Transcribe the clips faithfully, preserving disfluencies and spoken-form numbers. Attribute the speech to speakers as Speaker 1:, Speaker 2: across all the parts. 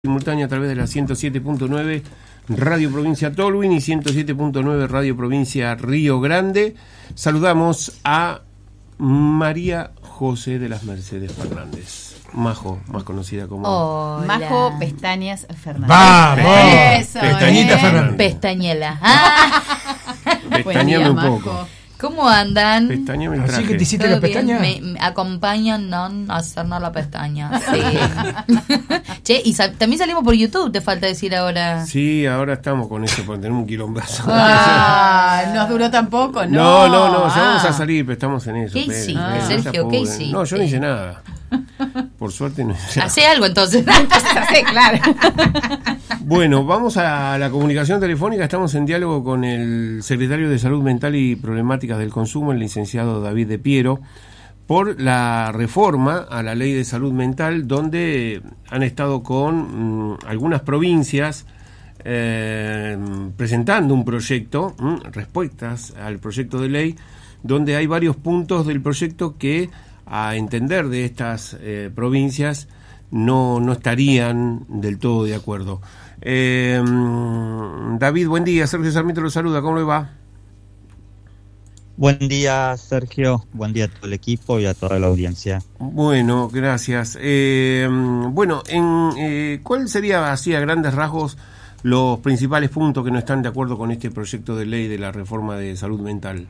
Speaker 1: Simultánea a través de la ciento siete punto nueve Radio Provincia Tolwyn y ciento siete punto nueve Radio Provincia Río Grande. Saludamos a María José de las Mercedes Fernández, Majo, más conocida como
Speaker 2: Hola.
Speaker 3: Majo Pestañas Fernández.
Speaker 1: ¡Vamos!
Speaker 3: Eso,
Speaker 1: Pestañita
Speaker 3: ¿eh?
Speaker 1: Fernández.
Speaker 2: Pestañela. Ah,
Speaker 1: Pestañame un
Speaker 3: Majo.
Speaker 1: poco.
Speaker 2: ¿Cómo andan?
Speaker 1: Pestañame el
Speaker 4: Así
Speaker 1: traje.
Speaker 4: que te hiciste
Speaker 2: ¿Todo
Speaker 4: la
Speaker 2: bien?
Speaker 4: pestaña.
Speaker 2: Me, me acompañan ¿no? a hacernos la pestaña. Sí. Che, y sal- también salimos por YouTube, te falta decir ahora.
Speaker 1: Sí, ahora estamos con eso, porque tenemos un quilombrazo.
Speaker 3: Ah, nos duró tampoco,
Speaker 1: No,
Speaker 3: ¿no?
Speaker 1: no, no, ya
Speaker 3: Ah.
Speaker 1: vamos a salir, pero estamos en eso.
Speaker 2: ¿Qué
Speaker 1: Pedro,
Speaker 2: hiciste,
Speaker 1: Pedro, no se
Speaker 2: Sergio? ¿Qué
Speaker 1: apuren.
Speaker 2: hiciste?
Speaker 1: No, yo no hice nada. Por suerte no hice nada.
Speaker 2: Hacé algo entonces.
Speaker 3: Sí, claro.
Speaker 1: Bueno, vamos a la comunicación telefónica. Estamos en diálogo con el secretario de Salud Mental y Problemáticas del Consumo, el licenciado David de Piero, por la reforma a la Ley de Salud Mental, donde han estado con mmm, algunas provincias eh, presentando un proyecto, mmm, respuestas al proyecto de ley, donde hay varios puntos del proyecto que, a entender de estas eh, provincias, no, no estarían del todo de acuerdo. Eh, David, buen día. Sergio Sarmiento lo saluda. ¿Cómo le va?
Speaker 5: Buen día, Sergio. Buen día a todo el equipo y a toda la audiencia.
Speaker 1: Bueno, gracias. Eh, bueno, en, eh, ¿cuál sería, así a grandes rasgos, los principales puntos que no están de acuerdo con este proyecto de ley de la reforma de salud mental?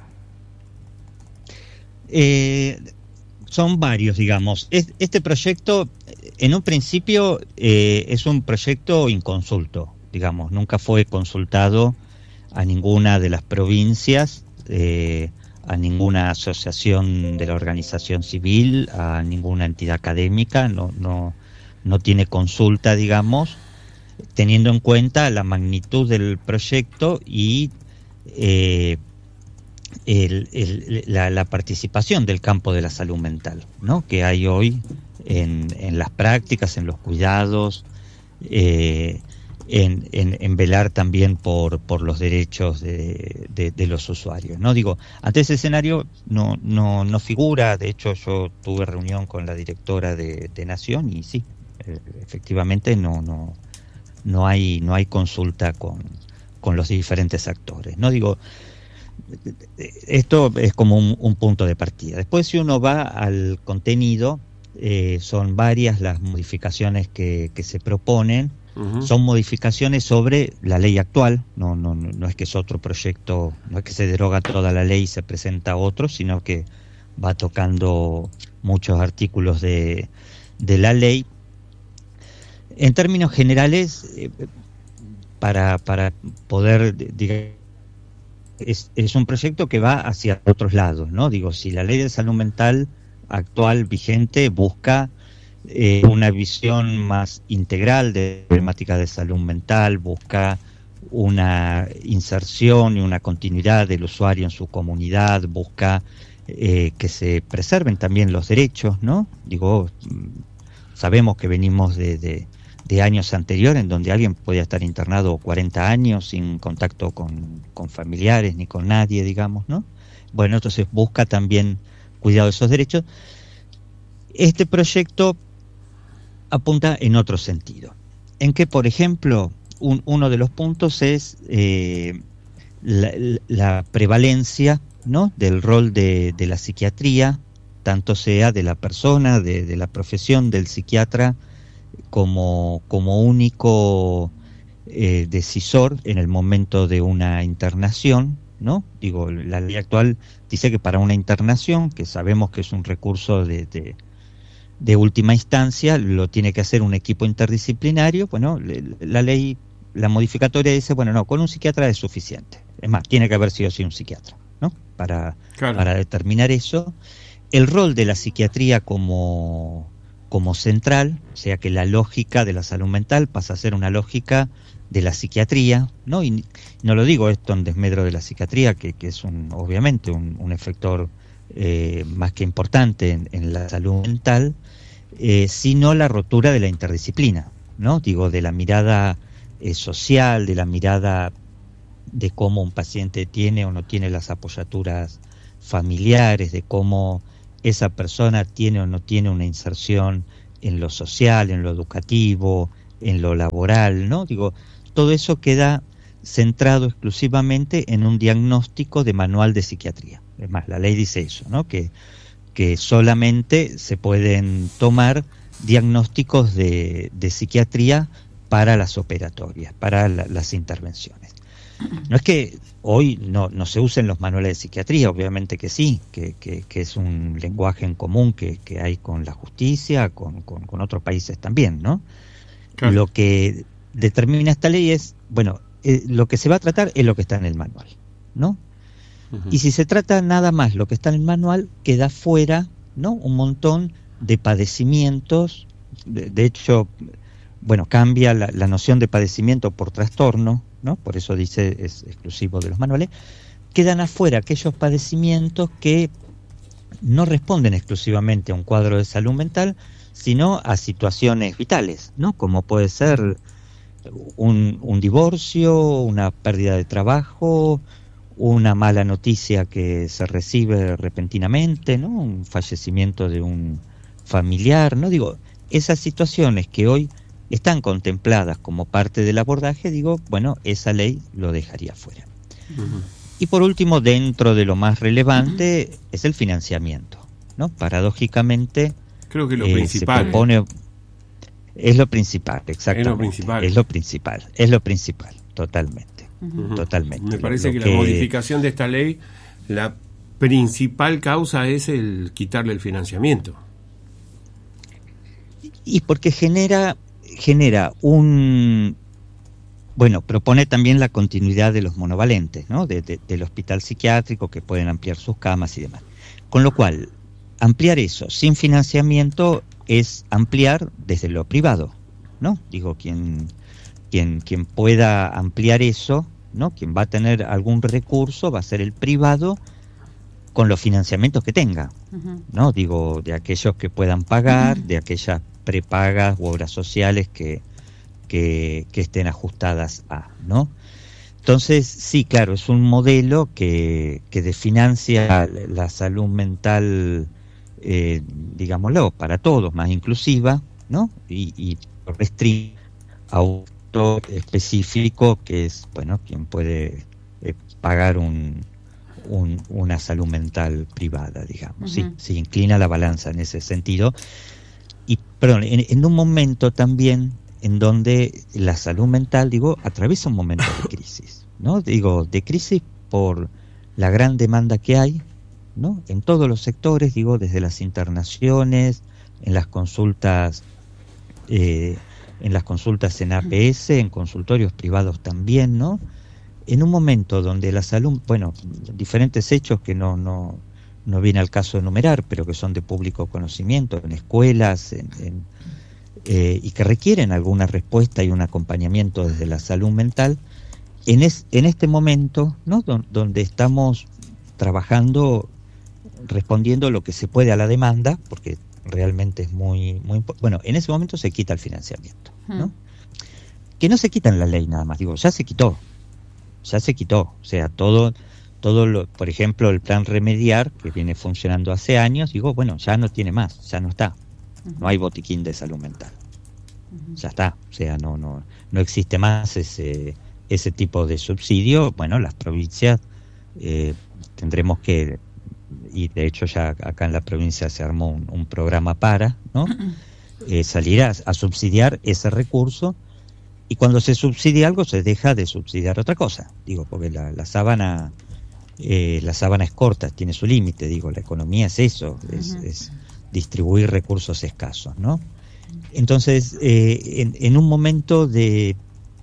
Speaker 5: Eh, son varios, digamos. Es, este proyecto, en un principio, eh, es un proyecto inconsulto, digamos. Nunca fue consultado a ninguna de las provincias, eh, a ninguna asociación de la organización civil, a ninguna entidad académica. No, no, no tiene consulta, digamos, teniendo en cuenta la magnitud del proyecto y eh, El, el, la, la participación del campo de la salud mental, ¿no? Que hay hoy en, en las prácticas, en los cuidados, eh, en, en, en velar también por, por los derechos de, de, de los usuarios, ¿no? Digo, ante ese escenario no, no, no figura. De hecho, yo tuve reunión con la directora de, de Nación y sí, eh, efectivamente no, no, no hay, no hay consulta con, con los diferentes actores, ¿no? Digo, esto es como un, un punto de partida. Después, si uno va al contenido, eh, son varias las modificaciones que, que se proponen. Uh-huh. Son modificaciones sobre la ley actual. No, no, no es que es otro proyecto, no es que se deroga toda la ley y se presenta otro, sino que va tocando muchos artículos de, de la ley. En términos generales, eh, para, para poder, digamos, Es, es un proyecto que va hacia otros lados, ¿no? Digo, si la ley de salud mental actual vigente busca eh, una visión más integral de problemáticas de salud mental, busca una inserción y una continuidad del usuario en su comunidad, busca eh, que se preserven también los derechos, ¿no? Digo, sabemos que venimos de... de de años anteriores, en donde alguien podía estar internado cuarenta años sin contacto con, con familiares ni con nadie, digamos, ¿no? Bueno, entonces busca también cuidado de esos derechos. Este proyecto apunta en otro sentido, en que, por ejemplo, un, uno de los puntos es eh, la, la prevalencia, ¿no?, del rol de, de la psiquiatría, tanto sea de la persona, de, de la profesión del psiquiatra, como, como único eh, decisor en el momento de una internación, ¿no? Digo, la ley actual dice que para una internación, que sabemos que es un recurso de, de, de última instancia, lo tiene que hacer un equipo interdisciplinario. Bueno, la ley, la modificatoria dice, bueno, no, con un psiquiatra es suficiente. Es más, tiene que haber sido así un psiquiatra, ¿no? Para, claro. para determinar eso. El rol de la psiquiatría como... como central, o sea que la lógica de la salud mental pasa a ser una lógica de la psiquiatría, ¿no? Y no lo digo esto en desmedro de la psiquiatría, que, que es un, obviamente un, un efector eh, más que importante en, en la salud mental, eh, sino la rotura de la interdisciplina, ¿no? Digo, de la mirada eh, social, de la mirada de cómo un paciente tiene o no tiene las apoyaturas familiares, de cómo esa persona tiene o no tiene una inserción en lo social, en lo educativo, en lo laboral, ¿no? Digo, todo eso queda centrado exclusivamente en un diagnóstico de manual de psiquiatría. Es más, la ley dice eso, ¿no? Que, que solamente se pueden tomar diagnósticos de, de psiquiatría para las operatorias, para la, las intervenciones. No es que hoy no, no se usen los manuales de psiquiatría, obviamente que sí, que, que, que es un lenguaje en común que, que hay con la justicia, con, con, con otros países también, ¿no? Claro. Lo que determina esta ley es, bueno, eh, lo que se va a tratar es lo que está en el manual, ¿no? Uh-huh. Y si se trata nada más lo que está en el manual, queda fuera, ¿no? Un montón de padecimientos, de, de hecho, bueno, cambia la, la noción de padecimiento por trastorno, ¿no? Por eso dice es exclusivo de los manuales. Quedan afuera aquellos padecimientos que no responden exclusivamente a un cuadro de salud mental, sino a situaciones vitales, ¿no? Como puede ser un, un divorcio, una pérdida de trabajo, una mala noticia que se recibe repentinamente, ¿no? Un fallecimiento de un familiar, ¿no? Digo, esas situaciones que hoy están contempladas como parte del abordaje, digo, bueno, esa ley lo dejaría fuera. Uh-huh. Y por último, dentro de lo más relevante, uh-huh. es el financiamiento, ¿no? Paradójicamente,
Speaker 1: creo que lo
Speaker 5: eh,
Speaker 1: principal.
Speaker 5: Se propone, es lo principal, exactamente.
Speaker 1: Es lo principal.
Speaker 5: Es lo principal, es lo principal, totalmente, uh-huh. totalmente.
Speaker 1: Me parece
Speaker 5: lo,
Speaker 1: que,
Speaker 5: lo
Speaker 1: que
Speaker 5: la
Speaker 1: modificación de esta ley, la principal causa es el quitarle el financiamiento.
Speaker 5: Y porque genera genera un, bueno, propone también la continuidad de los monovalentes, ¿no? De, de, del hospital psiquiátrico, que pueden ampliar sus camas y demás. Con lo cual, ampliar eso sin financiamiento es ampliar desde lo privado, ¿no? Digo, quien, quien, quien pueda ampliar eso, ¿no? Quien va a tener algún recurso va a ser el privado con los financiamientos que tenga, uh-huh. ¿no? Digo, de aquellos que puedan pagar, uh-huh. de aquellas prepagas u obras sociales que, que, que estén ajustadas a, ¿no? Entonces, sí, claro, es un modelo que, que desfinancia la salud mental, eh, digámoslo, para todos, más inclusiva, ¿no? Y, y restringe a un específico que es, bueno, quien puede eh, pagar un, un, una salud mental privada, digamos. Uh-huh. Sí, se inclina la balanza en ese sentido. Y, perdón, en, en un momento también en donde la salud mental, digo, atraviesa un momento de crisis, ¿no? Digo, de crisis por la gran demanda que hay, ¿no? En todos los sectores, digo, desde las internaciones, en las consultas, eh, en las consultas en A P S, en consultorios privados también, ¿no? En un momento donde la salud, bueno, diferentes hechos que no, no, no viene al caso enumerar, pero que son de público conocimiento, en escuelas, en, en, eh, y que requieren alguna respuesta y un acompañamiento desde la salud mental, en, es, en este momento, ¿no? Don, donde estamos trabajando, respondiendo lo que se puede a la demanda, porque realmente es muy, muy bueno, en ese momento se quita el financiamiento, ¿no? Hmm. Que no se quita en la ley nada más, digo, ya se quitó, ya se quitó, o sea, todo... Todo lo, por ejemplo, el plan Remediar, que viene funcionando hace años, digo, bueno, ya no tiene más, ya no está. No hay botiquín de salud mental. Uh-huh. Ya está, o sea, no no no existe más ese ese tipo de subsidio. Bueno, las provincias eh, tendremos que, y de hecho ya acá en la provincia se armó un, un programa para, ¿no? Uh-huh. Eh, salir a, a subsidiar ese recurso. Y cuando se subsidia algo, se deja de subsidiar otra cosa. Digo, porque la, la sábana... Eh, la sábana es corta, tiene su límite, digo, la economía es eso, es, uh-huh. es distribuir recursos escasos, ¿no? Entonces, eh, en, en un momento de,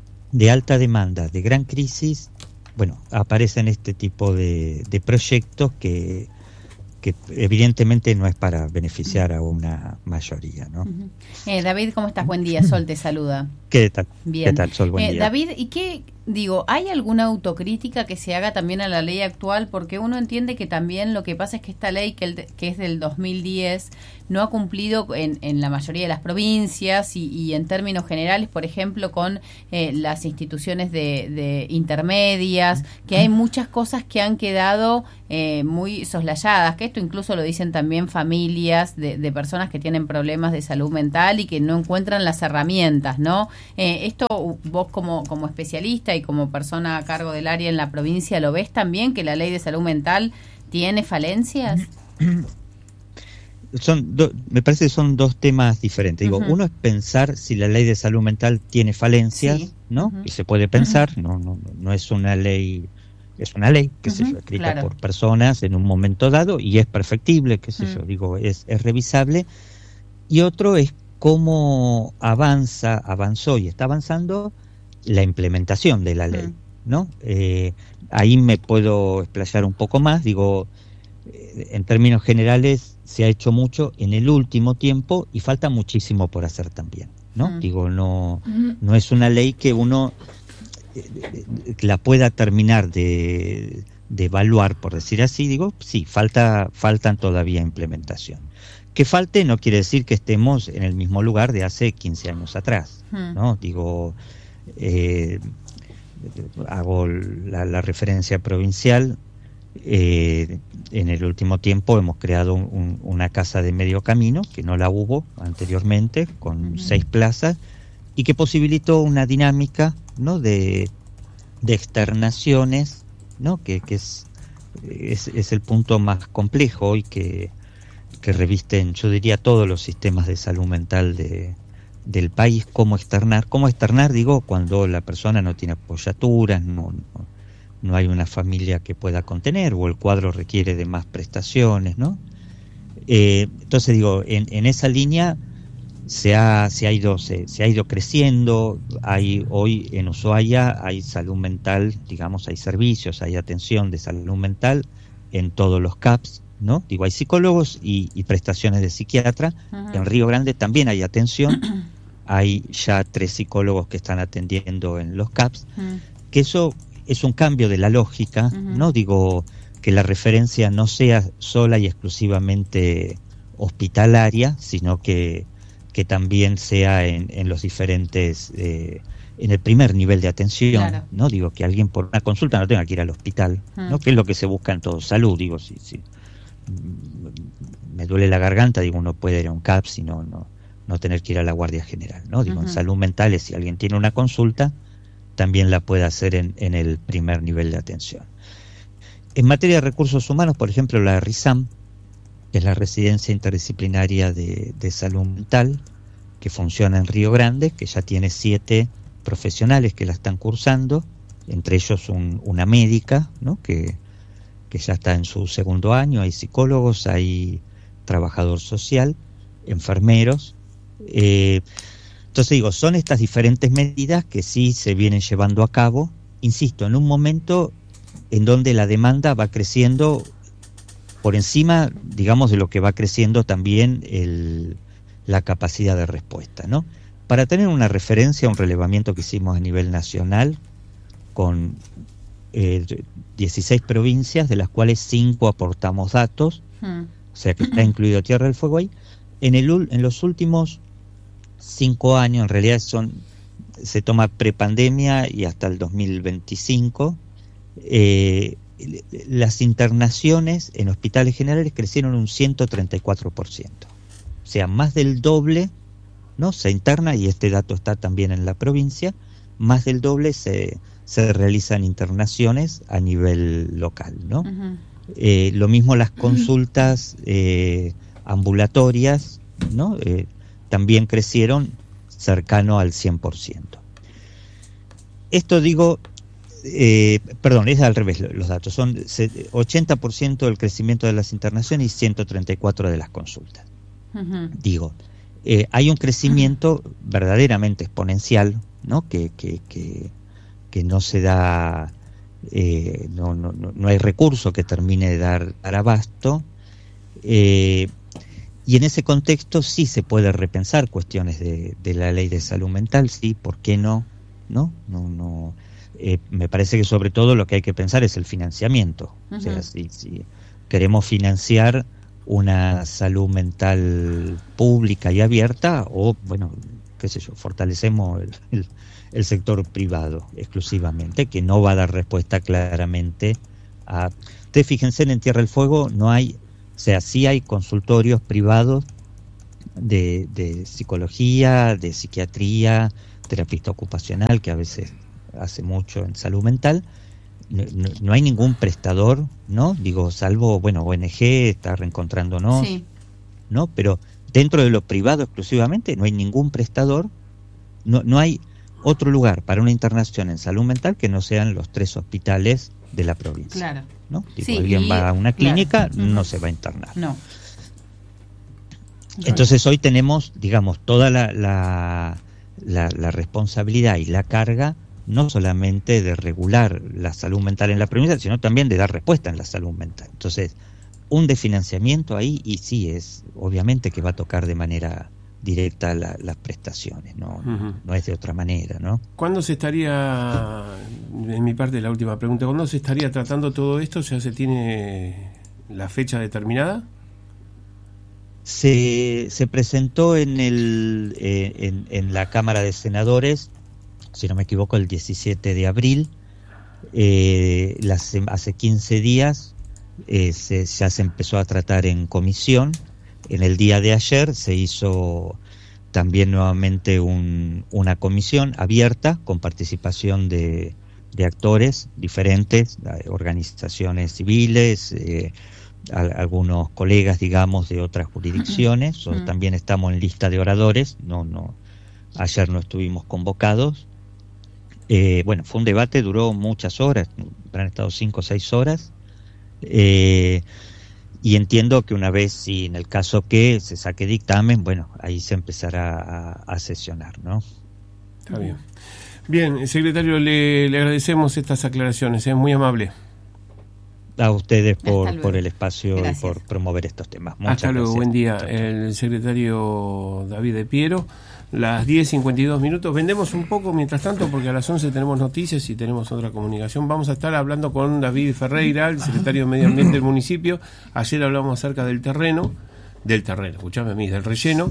Speaker 5: de alta demanda, de gran crisis, bueno, aparecen este tipo de, de proyectos que, que evidentemente no es para beneficiar a una mayoría, ¿no?
Speaker 3: Uh-huh. eh, David, ¿cómo estás? Buen día, Sol te saluda.
Speaker 5: ¿Qué tal?
Speaker 3: Bien.
Speaker 5: ¿Qué tal, Sol? Buen
Speaker 3: eh,
Speaker 5: día.
Speaker 3: David, ¿y qué, digo, hay alguna autocrítica que se haga también a la ley actual? Porque uno entiende que también lo que pasa es que esta ley, que, el, que es del dos mil diez, no ha cumplido en, en la mayoría de las provincias y, y en términos generales, por ejemplo, con eh, las instituciones de, de intermedias, que hay muchas cosas que han quedado eh, muy soslayadas, que esto incluso lo dicen también familias de, de personas que tienen problemas de salud mental y que no encuentran las herramientas, ¿no? Eh, esto vos como, como especialista y como persona a cargo del área en la provincia, ¿lo ves también que la ley de salud mental tiene falencias?
Speaker 5: Son do, me parece que son dos temas diferentes. Digo, uh-huh. uno es pensar si la ley de salud mental tiene falencias, sí. ¿no? Uh-huh. Y se puede pensar, uh-huh. no, no, no es una ley, es una ley, qué uh-huh. sé yo, escrita claro. por personas en un momento dado y es perfectible, qué sé uh-huh. yo, digo, es, es revisable. Y otro es cómo avanza, avanzó y está avanzando la implementación de la ley, uh-huh. ¿no? Eh, ahí me puedo explayar un poco más, digo, eh, en términos generales se ha hecho mucho en el último tiempo y falta muchísimo por hacer también, ¿no? Uh-huh. Digo, no, no es una ley que uno eh, la pueda terminar de, de evaluar, por decir así, digo, sí, falta, faltan todavía implementación. Que falte no quiere decir que estemos en el mismo lugar de hace quince años atrás, uh-huh. ¿no? Digo, eh, hago la, la referencia provincial. Eh, en el último tiempo hemos creado un, una casa de medio camino que no la hubo anteriormente, con uh-huh. seis plazas, y que posibilitó una dinámica, ¿no? de, de externaciones, ¿no? que, que es, es, es el punto más complejo y que, que revisten, yo diría, todos los sistemas de salud mental de, del país. Cómo externar, cómo externar, digo, cuando la persona no tiene apoyaturas, no, no no hay una familia que pueda contener o el cuadro requiere de más prestaciones, ¿no? Eh, entonces digo, en, en esa línea se ha, se ha ido, se, se ha ido creciendo. Hay hoy en Ushuaia hay salud mental, digamos, hay servicios, hay atención de salud mental en todos los C A Ps, ¿no? Digo, hay psicólogos y, y prestaciones de psiquiatra. Uh-huh. En Río Grande también hay atención. Hay ya tres psicólogos que están atendiendo en los C A Ps. Uh-huh. Que eso es un cambio de la lógica, uh-huh. ¿no? Digo, que la referencia no sea sola y exclusivamente hospitalaria, sino que, que también sea en, en los diferentes, eh, en el primer nivel de atención, claro. ¿no? Digo, que alguien por una consulta no tenga que ir al hospital, uh-huh. ¿no? Que es lo que se busca en todo salud, digo, si, si me duele la garganta, digo, uno puede ir a un C A P S y no, no, no tener que ir a la Guardia General, ¿no? Digo, uh-huh. en salud mental es si alguien tiene una consulta, también la puede hacer en, en el primer nivel de atención. En materia de recursos humanos, por ejemplo, la RISAM, que es la Residencia Interdisciplinaria de, de Salud Mental, que funciona en Río Grande, que ya tiene siete profesionales que la están cursando, entre ellos un, una médica, ¿no? que, que ya está en su segundo año, hay psicólogos, hay trabajador social, enfermeros, eh, entonces digo, son estas diferentes medidas que sí se vienen llevando a cabo, insisto, en un momento en donde la demanda va creciendo por encima, digamos, de lo que va creciendo también el, la capacidad de respuesta, ¿no? Para tener una referencia, un relevamiento que hicimos a nivel nacional con eh, dieciséis provincias, de las cuales cinco aportamos datos, hmm. o sea que está incluido Tierra del Fuego ahí, en, el, en los últimos cinco años, en realidad son se toma prepandemia y hasta el dos mil veinticinco, eh, las internaciones en hospitales generales crecieron un ciento treinta y cuatro por ciento. O sea, más del doble, ¿no? Se interna, y este dato está también en la provincia, más del doble se, se realizan internaciones a nivel local, ¿no? Uh-huh. Eh, lo mismo las consultas eh, ambulatorias, ¿no? Eh, también crecieron cercano al cien por ciento. Esto digo, eh, perdón, es al revés los datos, son ochenta por ciento del crecimiento de las internaciones y ciento treinta y cuatro por ciento de las consultas. Uh-huh. Digo, eh, hay un crecimiento uh-huh. verdaderamente exponencial, ¿no? Que, que, que, que no se da, eh, no, no, no hay recurso que termine de dar, dar abasto, eh, y en ese contexto sí se puede repensar cuestiones de, de la ley de salud mental, sí, ¿por qué no? No, no, no. Eh, me parece que sobre todo lo que hay que pensar es el financiamiento. Uh-huh. O sea, si, si queremos financiar una salud mental pública y abierta, o, bueno, qué sé yo, fortalecemos el, el, el sector privado exclusivamente, que no va a dar respuesta claramente a... Ustedes fíjense, en Tierra del Fuego no hay... O sea, sí hay consultorios privados de, de psicología, de psiquiatría, terapista ocupacional que a veces hace mucho en salud mental. No, no, no hay ningún prestador, ¿no? Digo, salvo, bueno, O N G está reencontrándonos,
Speaker 3: Sí.
Speaker 5: ¿no? Pero dentro de lo privado exclusivamente no hay ningún prestador, no, no hay otro lugar para una internación en salud mental que no sean los tres hospitales de la provincia.
Speaker 3: Claro.
Speaker 5: ¿No? Si
Speaker 3: Sí,
Speaker 5: alguien
Speaker 3: y-
Speaker 5: va a una
Speaker 3: claro.
Speaker 5: clínica,
Speaker 3: Ujú.
Speaker 5: no se va a internar.
Speaker 3: No.
Speaker 5: Entonces hoy tenemos, digamos, toda la, la, la, la responsabilidad y la carga, no solamente de regular la salud mental en la provincia, sino también de dar respuesta en la salud mental. Entonces, un desfinanciamiento ahí, y sí, es obviamente que va a tocar de manera directa la, las prestaciones, ¿no?
Speaker 1: Ujú.
Speaker 5: No es de otra manera, ¿no?
Speaker 1: ¿Cuándo se estaría, en mi parte la última pregunta, ¿cuándo se estaría tratando todo esto? ¿Ya se tiene la fecha determinada?
Speaker 5: Se, se presentó en, el, eh, en, en la Cámara de Senadores, si no me equivoco, el diecisiete de abril. Eh, las, hace quince días eh, se, ya se empezó a tratar en comisión. En el día de ayer se hizo también nuevamente un, una comisión abierta con participación de, de actores diferentes, organizaciones civiles, eh, a, algunos colegas, digamos, de otras jurisdicciones.
Speaker 3: Uh-huh.
Speaker 5: También estamos en lista de oradores. No, no, ayer no estuvimos convocados. Eh, bueno, fue un debate, duró muchas horas, habrán estado cinco o seis horas. Eh, y entiendo que una vez, si en el caso que se saque dictamen, bueno, ahí se empezará a, a sesionar, ¿no?
Speaker 1: Está bien. Bien, secretario, le, le agradecemos estas aclaraciones, es muy amable.
Speaker 5: A ustedes
Speaker 3: Hasta
Speaker 5: por,
Speaker 3: luego.
Speaker 5: por el espacio
Speaker 3: Gracias.
Speaker 5: y por promover estos temas. Muchas
Speaker 1: Hasta luego,
Speaker 5: gracias.
Speaker 1: buen día.
Speaker 5: Chao, chao.
Speaker 1: El secretario David de Piero, las diez cincuenta y dos minutos. Vendemos un poco mientras tanto porque a las once tenemos noticias y tenemos otra comunicación. Vamos a estar hablando con David Ferreira, el secretario de Medio Ambiente del municipio. Ayer hablamos acerca del terreno, del terreno, escuchame a mí, del relleno.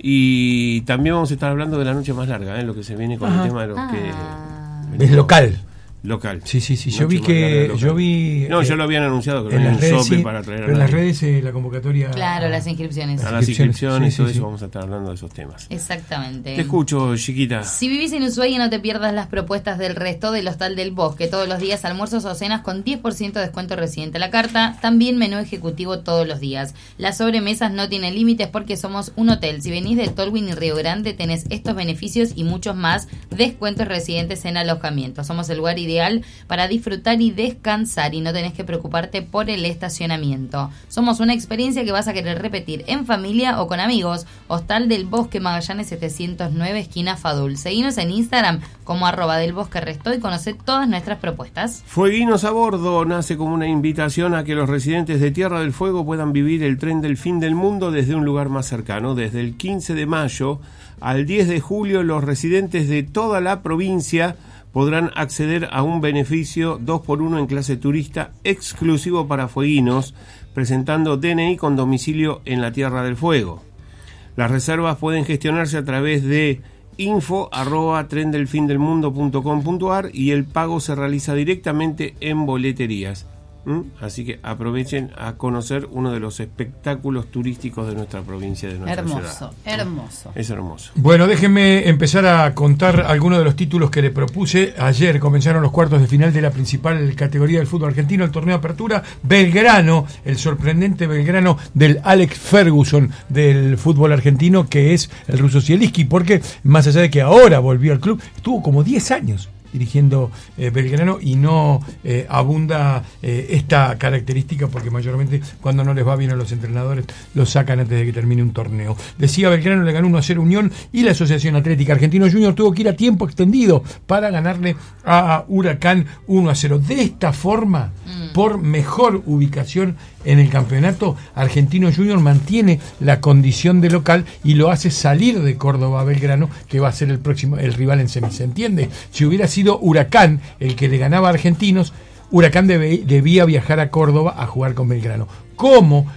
Speaker 1: Y también vamos a estar hablando de la noche más larga, ¿eh? Lo que se viene con
Speaker 4: Ajá.
Speaker 1: el tema de lo
Speaker 2: Ah.
Speaker 1: que...
Speaker 4: Es local.
Speaker 1: Local.
Speaker 4: Sí, sí, sí. Yo
Speaker 1: Noche
Speaker 4: vi
Speaker 1: más larga
Speaker 4: que.
Speaker 1: local.
Speaker 4: Yo vi.
Speaker 1: No,
Speaker 4: eh,
Speaker 1: ya lo habían anunciado que
Speaker 4: en
Speaker 1: no
Speaker 4: las
Speaker 1: hay un
Speaker 4: redes,
Speaker 1: sope
Speaker 4: sí,
Speaker 1: para traer a
Speaker 4: pero en las
Speaker 1: nadie.
Speaker 4: redes eh, la convocatoria.
Speaker 2: Claro, las inscripciones.
Speaker 1: A las
Speaker 4: inscripciones,
Speaker 1: inscripciones y
Speaker 4: sí,
Speaker 1: todo
Speaker 4: sí,
Speaker 1: eso
Speaker 4: sí.
Speaker 1: vamos a estar hablando de esos temas.
Speaker 2: Exactamente.
Speaker 1: Te escucho, chiquita.
Speaker 2: Si vivís en Ushuaia, no te pierdas las propuestas del resto del Hostal del Bosque. Todos los días almuerzos o cenas con diez por ciento de descuento residente a la carta. También menú ejecutivo todos los días. Las sobremesas no tienen límites porque somos un hotel. Si venís de Tolwyn y Río Grande, tenés estos beneficios y muchos más. Descuentos residentes en alojamiento. Somos el lugar ideal para disfrutar y descansar y no tenés que preocuparte por el estacionamiento. Somos una experiencia que vas a querer repetir en familia o con amigos. Hostal del Bosque, Magallanes setecientos nueve, esquina Fadul. Seguinos en Instagram como arroba del Bosque Restó y conocé todas nuestras propuestas.
Speaker 1: Fueguinos a bordo nace como una invitación a que los residentes de Tierra del Fuego puedan vivir el tren del fin del mundo desde un lugar más cercano. Desde el quince de mayo al diez de julio, los residentes de toda la provincia podrán acceder a un beneficio dos por uno en clase turista exclusivo para fueguinos, presentando D N I con domicilio en la Tierra del Fuego. Las reservas pueden gestionarse a través de info arroba trendelfindelmundo punto com punto ar y el pago se realiza directamente en boleterías. ¿Mm? Así que aprovechen a conocer uno de los espectáculos turísticos de nuestra provincia, de nuestra
Speaker 3: Hermoso,
Speaker 1: ciudad.
Speaker 3: hermoso.
Speaker 1: Es hermoso.
Speaker 4: Bueno, déjenme empezar a contar algunos de los títulos que le propuse. Ayer comenzaron los cuartos de final de la principal categoría del fútbol argentino, el torneo de apertura. Belgrano, el sorprendente Belgrano del Alex Ferguson del fútbol argentino, que es el ruso Zielinski, porque más allá de que ahora volvió al club, estuvo como diez años dirigiendo eh, Belgrano y no eh, abunda eh, esta característica porque mayormente cuando no les va bien a los entrenadores los sacan antes de que termine un torneo. Decía, Belgrano le ganó uno a cero Unión y la Asociación Atlética Argentino Junior tuvo que ir a tiempo extendido para ganarle a Huracán uno a cero. De esta forma, mm. por mejor ubicación en el campeonato, Argentino Junior mantiene la condición de local y lo hace salir de Córdoba a Belgrano, que va a ser el próximo el rival en semis. ¿Se entiende? Si hubiera sido Huracán el que le ganaba a Argentinos, Huracán debe, debía viajar a Córdoba a jugar con Belgrano. Como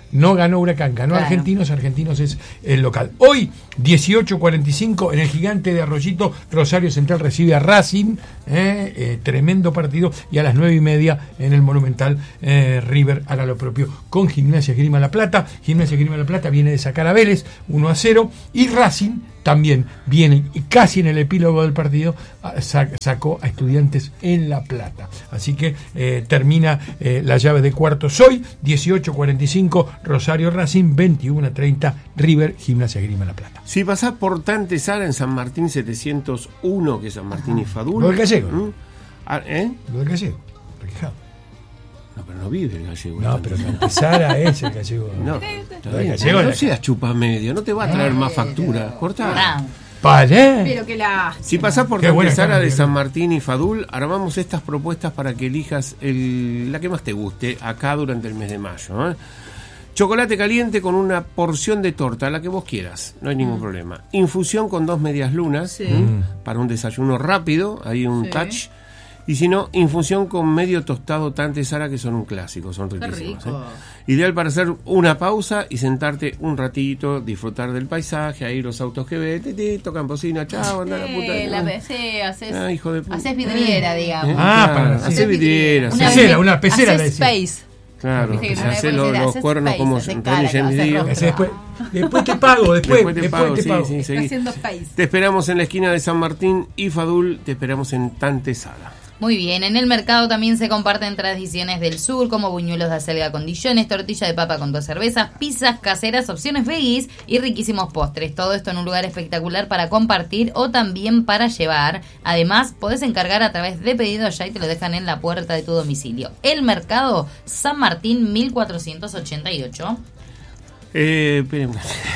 Speaker 4: No ganó Huracán, ganó
Speaker 2: Claro.
Speaker 4: Argentinos, Argentinos es el local. Hoy, dieciocho cuarenta y cinco, en el Gigante de Arroyito, Rosario Central recibe a Racing, eh, eh, tremendo partido, y a las nueve y media en el Monumental, eh, River hará lo propio con Gimnasia Esgrima La Plata. Gimnasia Esgrima La Plata viene de sacar a Vélez uno a cero, y Racing también viene, y casi en el epílogo del partido, sacó a Estudiantes en La Plata. Así que eh, termina eh, la llave de cuartos hoy, dieciocho cuarenta y cinco, Rosario Racing, veintiuno treinta, River Gimnasia Esgrima La Plata.
Speaker 1: Si pasás por Tantesara en San Martín setecientos uno, que es San Martín y Fadul.
Speaker 4: Lo del gallego.
Speaker 1: ¿Mm? Ah, ¿eh?
Speaker 4: Lo del gallego, Requejado.
Speaker 1: No, pero no vive el gallego.
Speaker 4: No, pero Tantesara es el gallego.
Speaker 1: No,
Speaker 4: Lo
Speaker 1: está
Speaker 4: del
Speaker 1: bien.
Speaker 4: gallego
Speaker 1: No
Speaker 4: es-
Speaker 1: seas chupa media, no te va a traer más factura. Cortá.
Speaker 2: Ah,
Speaker 4: Paré.
Speaker 3: Pero que la...
Speaker 1: Si pasás por
Speaker 4: Qué buena
Speaker 1: Tantesara
Speaker 4: cara,
Speaker 1: de
Speaker 4: Miguel.
Speaker 1: San Martín y Fadul, armamos estas propuestas para que elijas el, la que más te guste acá durante el mes de mayo. ¿eh? Chocolate caliente con una porción de torta, la que vos quieras, no hay ningún problema. Infusión con dos medias lunas,
Speaker 3: Sí.
Speaker 1: ¿m? Para un desayuno rápido, hay un
Speaker 3: Sí.
Speaker 1: touch. Y si no, infusión con medio tostado Tantesara, que son un clásico, son riquísimos.
Speaker 3: rico.
Speaker 1: ¿eh? Ideal para hacer una pausa y sentarte un ratito, disfrutar del paisaje, ahí los autos que ves, ti, ti, tocan bocina, chao, anda a la puta.
Speaker 3: Eh, la sí, haces,
Speaker 1: Ah, hijo de puta.
Speaker 3: haces vidriera, digamos.
Speaker 1: ¿Eh?
Speaker 4: Ah,
Speaker 1: Claro,
Speaker 4: para- sí.
Speaker 1: hacer vidrieras.
Speaker 3: Una
Speaker 1: sí.
Speaker 4: Pecera,
Speaker 3: vez-
Speaker 4: una pecera le
Speaker 3: haces
Speaker 4: decía.
Speaker 3: space.
Speaker 1: Claro,
Speaker 3: Viste que
Speaker 1: se
Speaker 3: no le
Speaker 1: hace
Speaker 3: puedes
Speaker 1: los,
Speaker 3: decir,
Speaker 1: los
Speaker 3: haces
Speaker 1: cuernos
Speaker 3: space,
Speaker 1: como
Speaker 3: haces
Speaker 1: Ronnie
Speaker 3: cara,
Speaker 1: James
Speaker 3: haces
Speaker 1: Dio.
Speaker 3: rock.
Speaker 4: Ese después, después te pago, después,
Speaker 1: Después te
Speaker 4: después
Speaker 1: pago,
Speaker 4: te
Speaker 1: sí,
Speaker 4: pago.
Speaker 1: sí,
Speaker 3: Está
Speaker 1: seguí.
Speaker 3: haciendo space.
Speaker 1: Te esperamos en la esquina de San Martín y Fadul, te esperamos en Tantesara.
Speaker 2: muy bien, en el mercado también se comparten tradiciones del sur, como buñuelos de acelga con dillones, tortilla de papa con dos cervezas, pizzas caseras, opciones veggies y riquísimos postres. Todo esto en un lugar espectacular para compartir o también para llevar. Además, podés encargar a través de pedido ya y te lo dejan en la puerta de tu domicilio. El mercado San Martín mil cuatrocientos ochenta y ocho.
Speaker 1: Eh, esperen.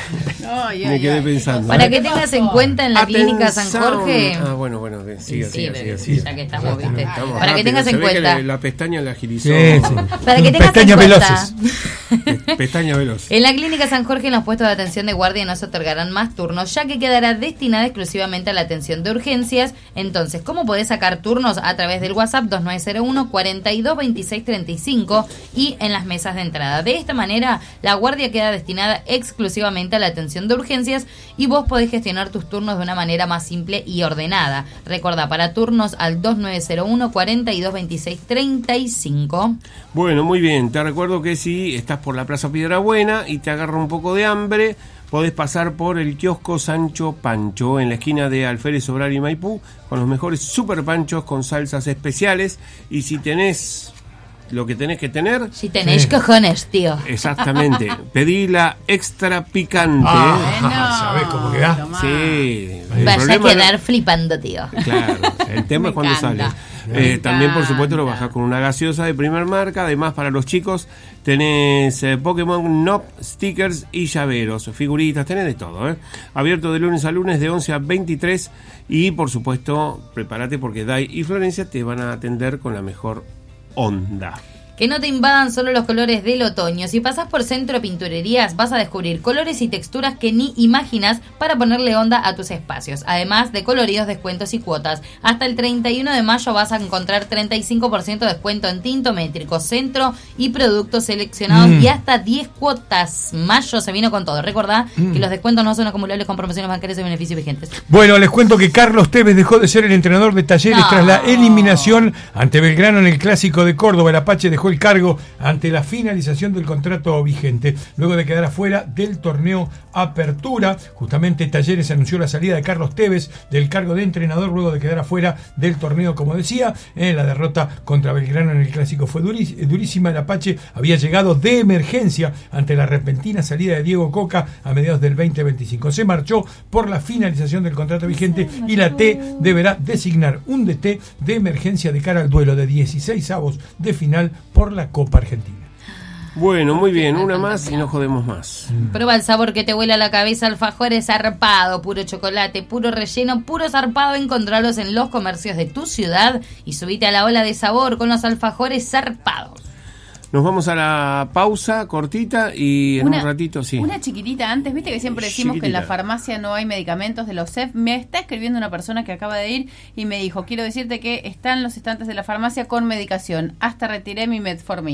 Speaker 3: Ay,
Speaker 1: Me
Speaker 3: ay,
Speaker 1: quedé
Speaker 3: ay.
Speaker 1: pensando.
Speaker 2: Para
Speaker 1: ¿eh?
Speaker 2: que tengas en cuenta en la clínica San
Speaker 1: Atención.
Speaker 2: Jorge.
Speaker 1: Ah, bueno, bueno, eh, siga,
Speaker 2: Sí,
Speaker 1: siga,
Speaker 2: pero
Speaker 1: siga, siga.
Speaker 2: ya que estamos,
Speaker 1: Ya
Speaker 2: ¿viste?
Speaker 1: estamos
Speaker 2: Para que
Speaker 1: rápido.
Speaker 2: tengas
Speaker 1: Se
Speaker 2: en
Speaker 1: ve que
Speaker 2: cuenta.
Speaker 1: La, la pestaña la agilizó.
Speaker 4: Sí, sí.
Speaker 2: Para que tengas
Speaker 4: Pestañas
Speaker 2: en cuenta.
Speaker 4: veloces.
Speaker 1: Pestaña veloz.
Speaker 2: En la clínica San Jorge, en los puestos de atención de guardia no se otorgarán más turnos, ya que quedará destinada exclusivamente a la atención de urgencias. Entonces, ¿cómo podés sacar turnos? A través del WhatsApp dos nueve cero uno, cuarenta y dos, veintiséis, treinta y cinco y en las mesas de entrada. De esta manera, la guardia queda destinada exclusivamente a la atención de urgencias y vos podés gestionar tus turnos de una manera más simple y ordenada. Recordá, para turnos al dos nueve cero uno, cuarenta y dos, veintiséis, treinta y cinco.
Speaker 1: Bueno, muy bien. Te recuerdo que si estás por la Plaza Piedrabuena y te agarra un poco de hambre, podés pasar por el kiosco Sancho Pancho en la esquina de Alférez Sobral y Maipú con los mejores super panchos con salsas especiales. Y si tenés lo que tenés que tener,
Speaker 2: Si tenéis
Speaker 4: Sí.
Speaker 2: cojones, tío.
Speaker 1: exactamente, pedí la extra picante.
Speaker 4: Ah,
Speaker 3: Bueno,
Speaker 4: ¿sabés cómo queda?
Speaker 3: tomá.
Speaker 1: Sí, el
Speaker 2: Vas a
Speaker 1: problema-
Speaker 2: quedar flipando, tío.
Speaker 1: Claro, el tema
Speaker 3: Me
Speaker 1: es cuando
Speaker 3: encanta.
Speaker 1: sale.
Speaker 3: Me
Speaker 1: Eh, también, por supuesto, lo
Speaker 3: encanta.
Speaker 1: bajás con una gaseosa de primer marca. Además, para los chicos, tenés eh, Pokémon Nop, stickers y llaveros, figuritas, tenés de todo. ¿eh? Abierto de lunes a lunes, de once a veintitrés. Y, por supuesto, prepárate porque Dai y Florencia te van a atender con la mejor onda.
Speaker 2: Que no te invadan solo los colores del otoño. Si pasás por Centro Pinturerías, vas a descubrir colores y texturas que ni imaginas para ponerle onda a tus espacios. Además de coloridos, descuentos y cuotas. Hasta el treinta y uno de mayo vas a encontrar treinta y cinco por ciento de descuento en tinto métrico, centro y productos seleccionados
Speaker 4: Mm.
Speaker 2: y hasta diez cuotas. Mayo se vino con todo. Recordá
Speaker 4: Mm.
Speaker 2: que los descuentos no son acumulables con promociones bancarias y beneficios vigentes.
Speaker 4: Bueno, les cuento que Carlos Tevez dejó de ser el entrenador de Talleres
Speaker 2: No.
Speaker 4: tras la eliminación ante Belgrano en el Clásico de Córdoba. El Apache dejó el cargo ante la finalización del contrato vigente, luego de quedar afuera del torneo Apertura. Justamente Talleres anunció la salida de Carlos Tevez del cargo de entrenador luego de quedar afuera del torneo, como decía. Eh, la derrota contra Belgrano en el Clásico fue durís- durísima. El Apache había llegado de emergencia ante la repentina salida de Diego Coca a mediados del veinte veinticinco. Se marchó por la finalización del contrato vigente y la T deberá designar un D T de emergencia de cara al duelo de dieciséis avos de final por la Copa Argentina.
Speaker 1: Bueno, muy bien, una más y no jodemos más.
Speaker 2: Prueba el sabor que te vuela la cabeza, alfajores zarpado, puro chocolate, puro relleno, puro zarpado. Encontralos en los comercios de tu ciudad y subite a la ola de sabor con los alfajores zarpados.
Speaker 1: Nos vamos a la pausa cortita y en
Speaker 3: Una-
Speaker 1: un ratito, sí.
Speaker 3: Una chiquitita antes, viste que siempre decimos que en la
Speaker 1: Chiquitita.
Speaker 3: farmacia no hay medicamentos de los C E F. Me está escribiendo una persona que acaba de ir y me dijo, quiero decirte que están los estantes de la farmacia con medicación. Hasta retiré mi metformina.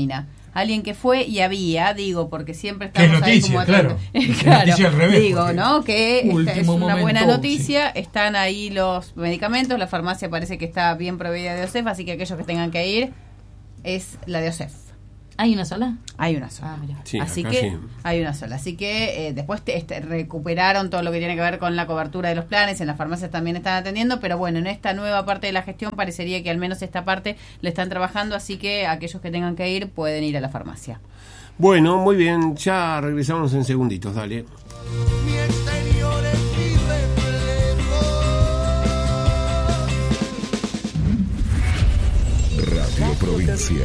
Speaker 3: alguien que fue y había, digo, porque siempre
Speaker 4: ¿Qué
Speaker 3: estamos
Speaker 4: noticia?
Speaker 3: ahí como
Speaker 4: Claro.
Speaker 3: claro,
Speaker 4: Noticia al revés,
Speaker 3: digo,
Speaker 4: porque
Speaker 3: ¿no? Que esta
Speaker 4: último
Speaker 3: es una
Speaker 4: momento,
Speaker 3: buena noticia,
Speaker 4: sí.
Speaker 3: están ahí los medicamentos, la farmacia parece que está bien proveída de OSEF, así que aquellos que tengan que ir es la de OSEF.
Speaker 2: ¿Hay una sola?
Speaker 3: Hay una sola.
Speaker 2: Ah, mira.
Speaker 1: Sí,
Speaker 3: Así
Speaker 1: acá
Speaker 3: que
Speaker 1: sí.
Speaker 3: hay una sola. Así que eh, después te, este, recuperaron todo lo que tiene que ver con la cobertura de los planes. En las farmacias también están atendiendo. Pero bueno, en esta nueva parte de la gestión parecería que al menos esta parte le están trabajando. Así que aquellos que tengan que ir pueden ir a la farmacia.
Speaker 1: Bueno, muy bien, ya regresamos en segunditos, dale.
Speaker 6: Mi exterior es mi reflejo.
Speaker 7: Radio Provincia.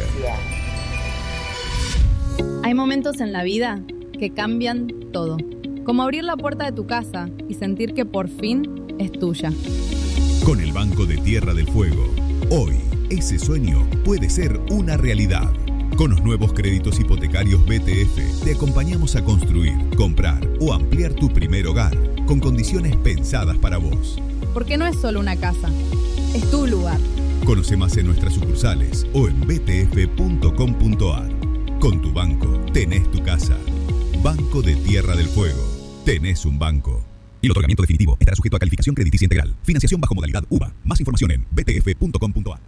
Speaker 8: Hay momentos en la vida que cambian todo, como abrir la puerta de tu casa y sentir que por fin es tuya.
Speaker 7: Con el Banco de Tierra del Fuego, hoy ese sueño puede ser una realidad. Con los nuevos créditos hipotecarios B T F, te acompañamos a construir, comprar o ampliar tu primer hogar, con condiciones pensadas para vos.
Speaker 8: Porque no es solo una casa, es tu lugar.
Speaker 7: Conoce más en nuestras sucursales o en b t f punto com punto a r. Con tu banco, tenés tu casa. Banco de Tierra del Fuego. Tenés un banco. Y el otorgamiento definitivo estará sujeto a calificación crediticia integral. Financiación bajo modalidad U V A. Más información en b t f punto com punto a r.